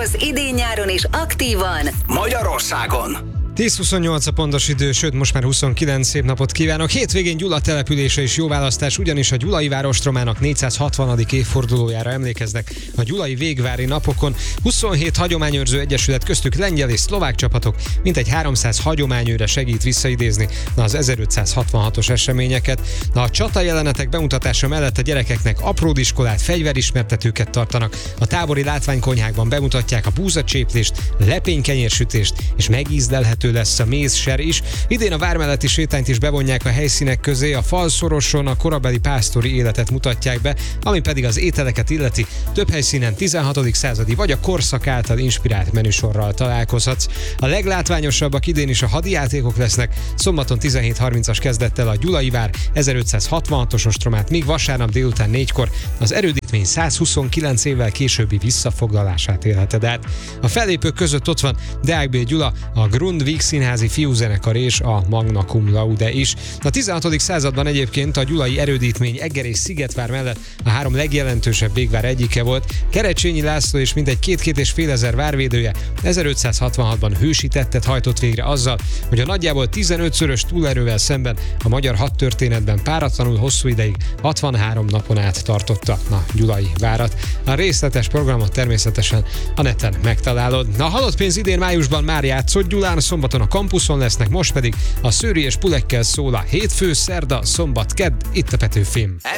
Szórakozz idén-nyáron is aktívan Magyarországon. 10-28 a pontos idő, sőt most már 29, szép napot kívánok. Hétvégén Gyula települése is jó választás, ugyanis a Gyulai várostromának 460. évfordulójára emlékeznek a gyulai végvári napokon. 27 hagyományőrző egyesület, köztük lengyel és szlovák csapatok mintegy 300 hagyományőre segít visszaidézni az 1566-os eseményeket. A csata jelenetek bemutatása mellett a gyerekeknek apródiskolát, fegyverismertetőket tartanak, a tábori látványkonyhákban bemutatják a búzacséplést, lepénykenyérsütést és megízlelhető lesz a mézser is. Idén a vár melletti sétányt is bevonják a helyszínek közé, a falszoroson a korabeli pásztori életet mutatják be, ami pedig az ételeket illeti. Több helyszínen 16. századi vagy a korszak által inspirált menüsorral találkozhatsz. A leglátványosabbak idén is a hadijátékok lesznek. Szombaton 17:30-as kezdettel a Gyulai vár 1566-os ostromát, míg vasárnap délután 4-kor az erődítmény 129 évvel későbbi visszafoglalását élheted át. A fellépők között ott van Deák B. Gyula, a Grundtvig színházi fiúzenekar és a Magna Cum Laude is. A 16. században egyébként a gyulai erődítmény Eger és Szigetvár mellett a 3 legjelentősebb végvár egyike volt. Kerecsényi László és mindegy 2-2,5 ezer várvédője 1566-ban hősi tettet hajtott végre azzal, hogy a nagyjából 15-szörös túlerővel szemben a magyar hadtörténetben páratlanul hosszú ideig 63 napon át tartotta a gyulai várat. A részletes programot természetesen a neten megtalálod. A halott pénz idén májusban már játszott Gyulán, szombaton a kampuszon lesznek, most pedig a Szőri és Pulekkel szól a hétfő, szerda, szombat, kedd, itt a Petőfim.